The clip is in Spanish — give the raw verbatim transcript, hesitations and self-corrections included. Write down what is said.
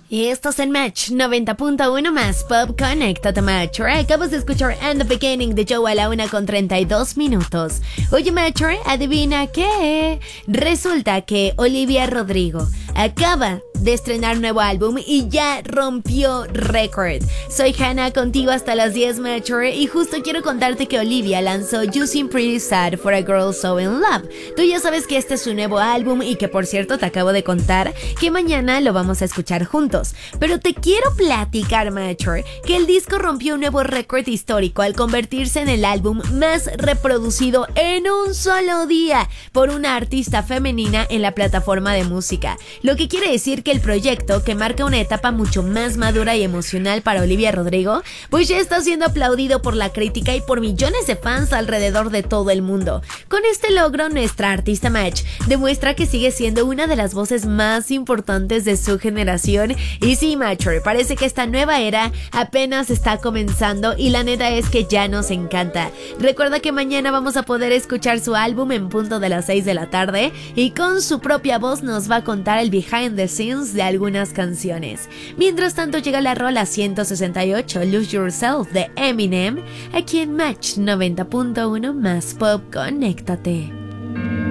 Y estás en Match noventa punto uno más Pop. Conéctate, Matcher. Acabas de escuchar And the Beginning de Joe a la una con treinta y dos minutos. Oye, Matcher, ¿adivina qué? Resulta que Olivia Rodrigo acaba de estrenar nuevo álbum y ya rompió récord. Soy Hannah, contigo hasta las diez, Matcher, y justo quiero contarte que Olivia lanzó You Seem Pretty Sad for a Girl So In Love. Tú ya sabes que este es su nuevo álbum y que, por cierto, te acabo de contar que mañana lo vamos a escuchar juntos. Pero te quiero platicar, Matcher, que el disco rompió un nuevo récord histórico al convertirse en el álbum más reproducido en un solo día por una artista femenina en la plataforma de música. Lo que quiere decir que el proyecto, que marca una etapa mucho más madura y emocional para Olivia Rodrigo, pues ya está siendo aplaudido por la crítica y por millones de fans alrededor de todo el mundo. Con este logro, nuestra artista Match demuestra que sigue siendo una de las voces más importantes de su generación. Y sí, Matcher, parece que esta nueva era apenas está comenzando y la neta es que ya nos encanta. Recuerda que mañana vamos a poder escuchar su álbum en punto de las seis de la tarde y con su propia voz nos va a contar el behind the scenes de algunas canciones. Mientras tanto, llega la rola ciento sesenta y ocho, Lose Yourself, de Eminem, aquí en Match noventa punto uno más Pop. Conéctate.